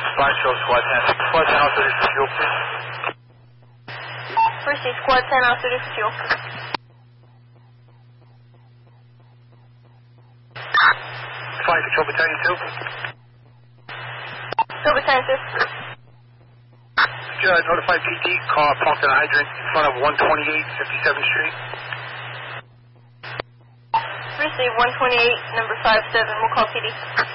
Fire Show Squad 10. Squad 10 also this fuel, please. Receive Squad 10 also this fuel. Fire Control Battalion 2. Go Battalion 2. Notify PD, car parked on a hydrant in front of 128 57th Street. Receive 128, number 57, we'll call PD.